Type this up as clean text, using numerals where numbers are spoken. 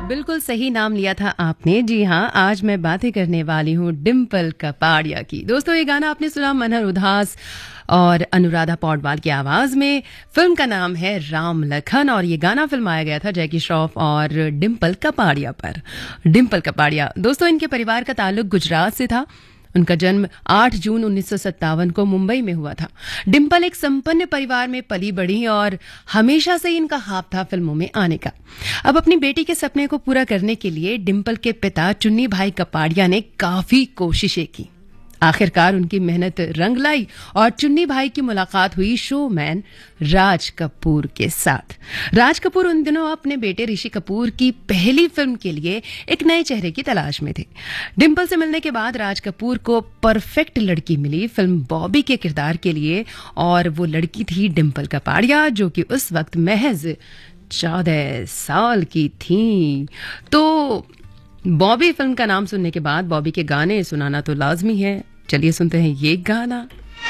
बिल्कुल सही नाम लिया था आपने। जी हाँ, आज मैं बातें करने वाली हूँ डिम्पल कपाड़िया की। दोस्तों, ये गाना आपने सुना मनहर उदास और अनुराधा पौडवाल की आवाज में। फिल्म का नाम है राम लखन और ये गाना फिल्माया गया था जैकी श्रॉफ और डिम्पल कपाड़िया पर। डिम्पल कपाड़िया, दोस्तों, इनके परिवार का ताल्लुक गुजरात से था। उनका जन्म 8 जून 1957 को मुंबई में हुआ था। डिम्पल एक संपन्न परिवार में पली बढ़ी और हमेशा से ही इनका ख्वाब था फिल्मों में आने का। अब अपनी बेटी के सपने को पूरा करने के लिए डिम्पल के पिता चुन्नी भाई कपाड़िया ने काफी कोशिशें की। आखिरकार उनकी मेहनत रंग लाई और चुन्नी भाई की मुलाकात हुई शोमैन राज कपूर के साथ। राज कपूर उन दिनों अपने बेटे ऋषि कपूर की पहली फिल्म के लिए एक नए चेहरे की तलाश में थे। डिम्पल से मिलने के बाद राज कपूर को परफेक्ट लड़की मिली फिल्म बॉबी के किरदार के लिए, और वो लड़की थी डिम्पल कपाड़िया, जो कि उस वक्त महज 14 साल की थी। तो बॉबी फिल्म का नाम सुनने के बाद बॉबी के गाने सुनाना तो लाजमी है। चलिए सुनते हैं ये गाना।